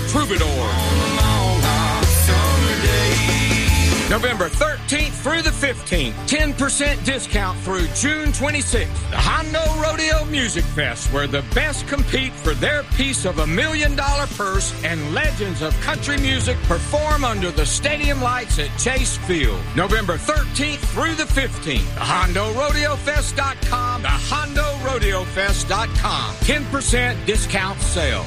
Troubadour. November 13th through the 15th, 10% discount through June 26th. The Hondo Rodeo Music Fest, where the best compete for their piece of $1 million purse, and legends of country music perform under the stadium lights at Chase Field. November 13th through the 15th. TheHondoRodeoFest.com. TheHondoRodeoFest.com. 10% discount sale.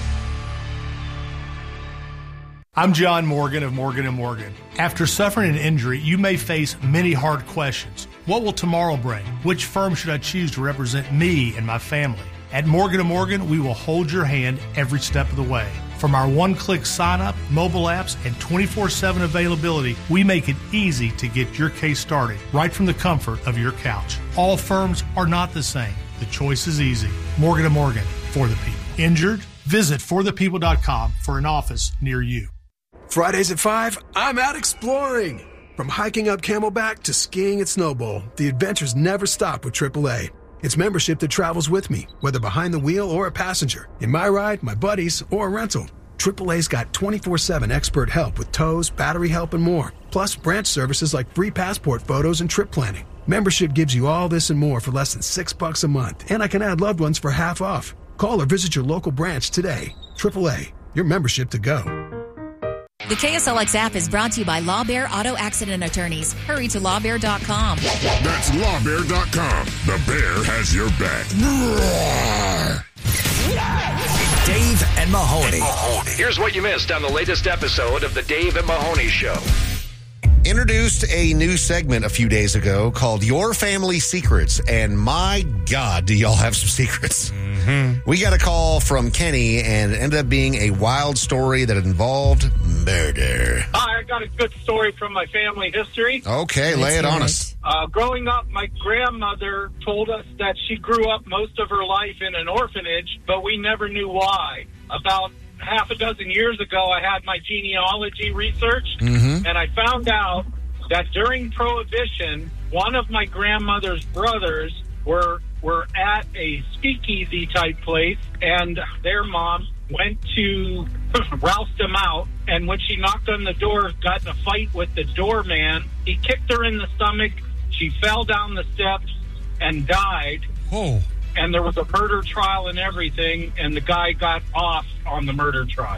I'm John Morgan of Morgan & Morgan. After suffering an injury, you may face many hard questions. What will tomorrow bring? Which firm should I choose to represent me and my family? At Morgan & Morgan, we will hold your hand every step of the way. From our one-click sign-up, mobile apps, and 24/7 availability, we make it easy to get your case started right from the comfort of your couch. All firms are not the same. The choice is easy. Morgan & Morgan, for the people. Injured? Visit forthepeople.com for an office near you. Fridays at 5, I'm out exploring. From hiking up Camelback to skiing at Snowbowl, the adventures never stop with AAA. It's membership that travels with me, whether behind the wheel or a passenger, in my ride, my buddies, or a rental. AAA's got 24/7 expert help with tows, battery help, and more. Plus, branch services like free passport photos and trip planning. Membership gives you all this and more for less than $6 a month, and I can add loved ones for half off. Call or visit your local branch today. AAA, your membership to go. The KSLX app is brought to you by Law Bear Auto Accident Attorneys. Hurry to lawbear.com. That's lawbear.com. The bear has your back. Dave and Mahoney. Here's what you missed on the latest episode of the Dave and Mahoney Show. Introduced a new segment a few days ago called Your Family Secrets, and my God, do y'all have some secrets. Mm-hmm. We got a call from Kenny, and it ended up being a wild story that involved murder. I got a good story from my family history. Okay, lay it on us. Growing up, my grandmother told us that she grew up most of her life in an orphanage, but we never knew why. About half a dozen years ago, I had my genealogy researched, and I found out that during Prohibition, one of my grandmother's brothers were at a speakeasy type place, and their mom went to roust them out, and when she knocked on the door, got in a fight with the doorman. He kicked her in the stomach. She fell down the steps and died. Oh. And there was a murder trial and everything, and the guy got off on the murder trial.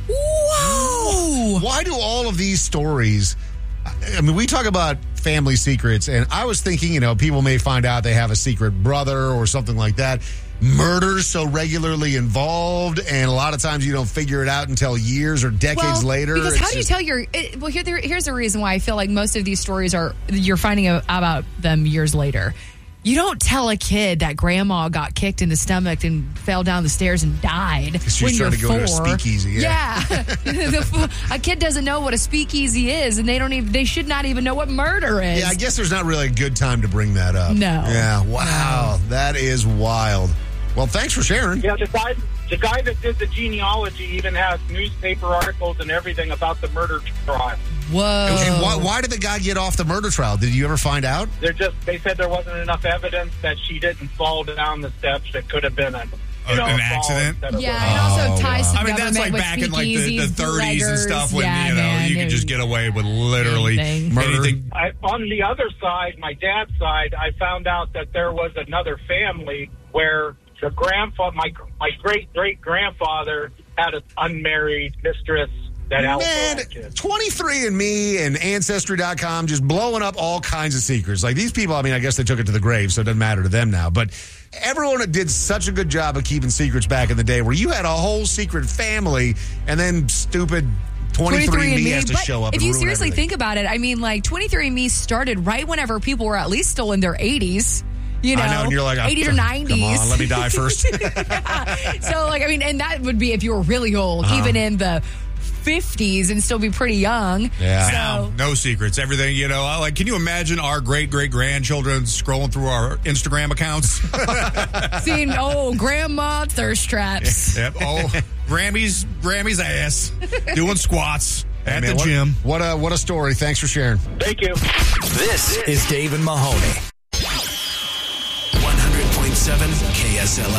Whoa! Why do all of these stories... I mean, we talk about family secrets, and I was thinking, people may find out they have a secret brother or something like that. Murder's so regularly involved, and a lot of times you don't figure it out until years or decades later. Because how do you tell here's the reason why I feel like most of these stories you're finding out about them years later. You don't tell a kid that grandma got kicked in the stomach and fell down the stairs and died when you're 4. She's trying to go to a speakeasy. Yeah. A kid doesn't know what a speakeasy is, and they should not even know what murder is. Yeah, I guess there's not really a good time to bring that up. No. Yeah, wow. No. That is wild. Well, thanks for sharing. Yeah, the guy that did the genealogy even has newspaper articles and everything about the murder trial. Whoa. And why did the guy get off the murder trial? Did you ever find out? They said there wasn't enough evidence that she didn't fall down the steps. It could have been an accident. Yeah, it also ties to government that's like with back in like the 30s bootleggers, and stuff when you could just get away with literally anything. On the other side, my dad's side, I found out that there was another family where the my great grandfather had an unmarried mistress. That 23andMe and Ancestry.com just blowing up all kinds of secrets. Like these people, I guess they took it to the grave, so it doesn't matter to them now. But everyone did such a good job of keeping secrets back in the day where you had a whole secret family and then stupid 23andMe has to show up. If you seriously think about it, 23andMe started right whenever people were at least still in their 80s. I know, and you're like, 80s or 90s. Come on, let me die first. Yeah. So, and that would be if you were really old, even in the 50s and still be pretty young. Yeah. Now, no secrets. Everything, can you imagine our great-great-grandchildren scrolling through our Instagram accounts? Seeing, grandma thirst traps. Yep. Grammy's ass. Doing squats at the gym. What a story. Thanks for sharing. Thank you. This is Dave and Mahoney. 100.7 KSLX.